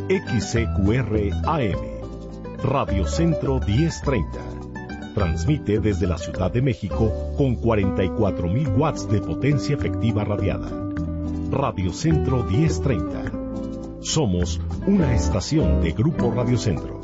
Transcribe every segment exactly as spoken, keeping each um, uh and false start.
X C Q R A M, Radio Centro diez treinta. Transmite desde la Ciudad de México con cuarenta y cuatro mil watts de potencia efectiva radiada. Radio Centro diez treinta. Somos una estación de Grupo Radio Centro.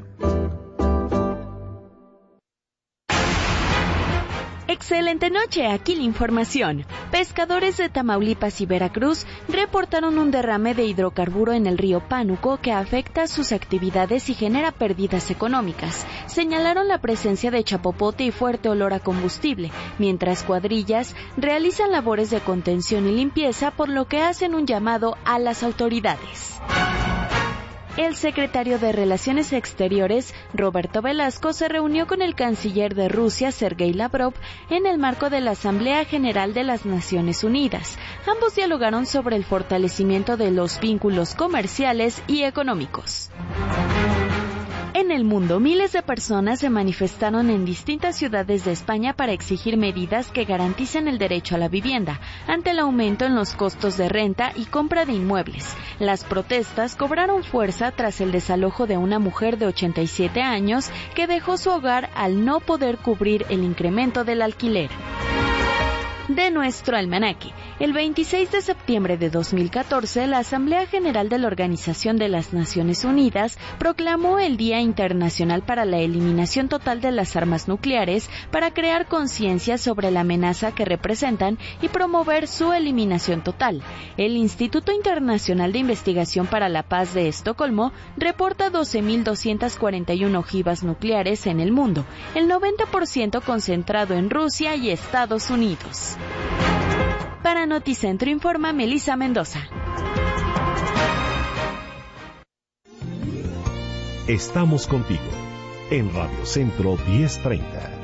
Excelente noche, aquí la información. Pescadores de Tamaulipas y Veracruz reportaron un derrame de hidrocarburo en el río Pánuco que afecta sus actividades y genera pérdidas económicas. Señalaron la presencia de chapopote y fuerte olor a combustible, mientras cuadrillas realizan labores de contención y limpieza, por lo que hacen un llamado a las autoridades. El secretario de Relaciones Exteriores, Roberto Velasco, se reunió con el canciller de Rusia, Sergei Lavrov, en el marco de la Asamblea General de las Naciones Unidas. Ambos dialogaron sobre el fortalecimiento de los vínculos comerciales y económicos. En el mundo, miles de personas se manifestaron en distintas ciudades de España para exigir medidas que garanticen el derecho a la vivienda, ante el aumento en los costos de renta y compra de inmuebles. Las protestas cobraron fuerza tras el desalojo de una mujer de ochenta y siete años que dejó su hogar al no poder cubrir el incremento del alquiler. De nuestro almanaque, el veintiséis de septiembre de dos mil catorce, la Asamblea General de la Organización de las Naciones Unidas proclamó el Día Internacional para la Eliminación Total de las Armas Nucleares para crear conciencia sobre la amenaza que representan y promover su eliminación total. El Instituto Internacional de Investigación para la Paz de Estocolmo reporta doce mil doscientas cuarenta y una ojivas nucleares en el mundo, el noventa por ciento concentrado en Rusia y Estados Unidos. Para Noticentro informa Melissa Mendoza. Estamos contigo en Radio Centro diez treinta.